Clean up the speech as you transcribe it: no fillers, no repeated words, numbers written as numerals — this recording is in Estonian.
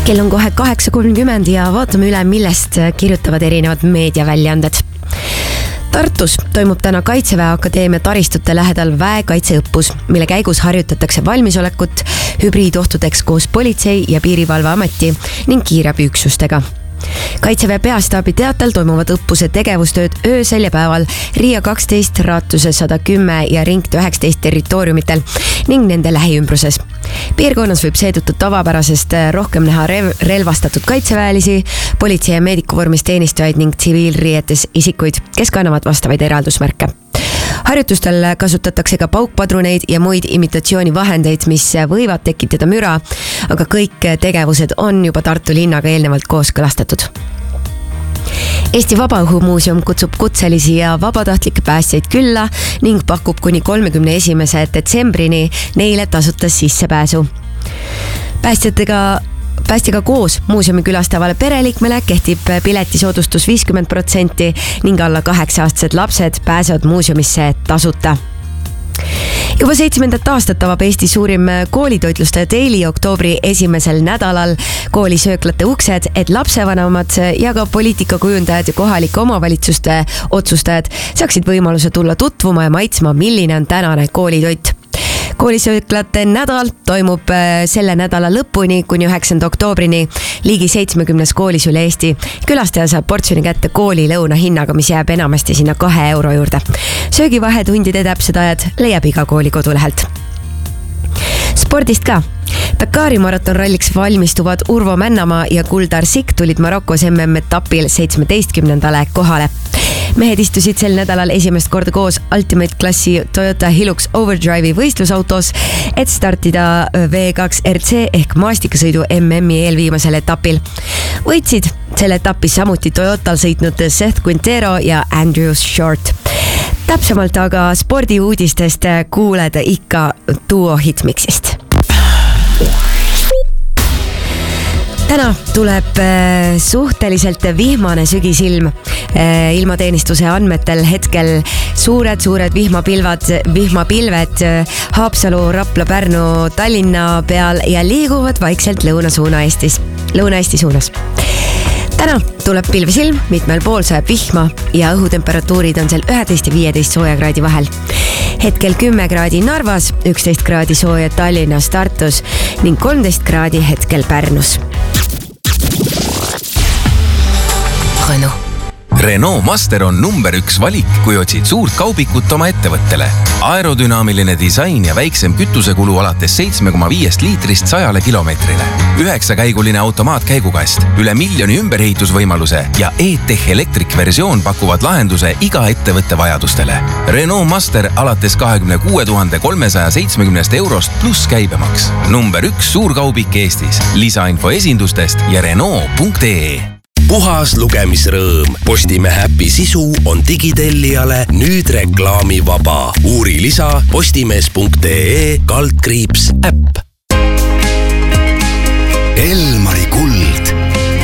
Kell on kohe 8.30 ja vaatame üle, millest kirjutavad erinevad meediaväljaanded. Tartus toimub täna Kaitseväe Akadeemia taristute lähedal väekaitseõppus, mille käigus harjutatakse valmisolekut hübriidohtudeks koos politsei ja piirivalveameti ning kiirabiüksustega. Kaitseväe peastaabi teatel toimuvad õppuse tegevustööd öösel ja päeval Riia 12, Raatuse 110 ja Ring 19 territooriumitel ning nende lähiümbruses. Piirkonnas võib seetõttu tavapärasest rohkem näha relvastatud kaitseväelisi, politsei ja meedikuvormis teenistujaid ning tsiviilriietes isikuid, kes kannavad vastavaid eraldusmärke. Harjutustel kasutatakse ka paukpadruneid ja muid imitatsioonivahendeid, mis võivad tekitada müra, aga kõik tegevused on juba Tartu linnaga eelnevalt kooskõlastatud. Eesti Vabaõhumuuseum kutsub kutselisi ja vabatahtlikke päästjaid külla ning pakub kuni 31. detsembrini neile tasuta sissepääsu. Päästjaga koos muuseumi külastavale pereliikmele kehtib piletisoodustus 50% ning alla 8-aastased lapsed pääsevad muuseumisse tasuta. Juba 7. aastat avab Eesti suurim koolitoitlustaja Daily oktoobri esimesel nädalal koolisööklate uksed, et lapsevanemad ja ka poliitikakujundajad ja kohalike omavalitsuste otsustajad saaksid võimaluse tulla tutvuma ja maitsma, milline on tänane koolitoit. Koolisööklate nädal toimub selle nädala lõpuni kuni 9. oktoobrini ligi 70 koolis üle Eesti. Külastaja saab portsjoni kätte kooli lõuna hinnaga, mis jääb enamasti sinna 2 euro juurde. Söögivahetundide täpsed ajad leiab iga kooli kodulehelt. Spordist ka. Dakari maratonralliks valmistuvad Urvo Männamaa ja Kuldar Sikk tulid Marokos MM-etapil 17. kohale. Mehed istusid sel nädalal esimest korda koos Ultimate klassi Toyota Hilux Overdrive'i võistlusautos, et startida V2 RC ehk maastikusõidu MM-i eelviimasel etapil. Võitsid selle etapis samuti Toyotal sõitnud Seth Quintero ja Andrew Short. Täpsemalt aga spordiuudistest kuuled ikka duo Hitmixist. Täna tuleb suhteliselt vihmane sügisilm. Ilmateenistuse andmetel hetkel suured vihmapilved Haapsalu, Rapla, Pärnu, Tallinna peal ja liiguvad vaikselt Lõuna-Eesti suunas. Täna tuleb pilvesilm, mitmel pool sajab vihma ja õhutemperatuurid on seal 11 ja 15 soojakraadi vahel. Hetkel 10 kraadi Narvas, 11 kraadi sooja Tallinnas, Tartus ning 13 kraadi hetkel Pärnus. Renault Master on number 1 valik, kui otsid suurt kaubikut oma ettevõttele. Aerodünaamiline disain ja väiksem kütusekulu alates 7,5 liitrist 100 kilomeetrile. 9-käiguline automaatkäigukast, üle 1 miljoni ümberehitusvõimaluse ja e-tech elektrikversioon pakuvad lahenduse iga ettevõtte vajadustele. Renault Master alates 26 370 eurost pluss käibemaks. Number 1 suurkaubik Eestis. Lisainfo esindustest ja Renault.ee. Puhas lugemisrõõm. Postimehe äpi sisu on digitellijale nüüd reklaamivaba. Uuri lisa postimees.ee/äpp.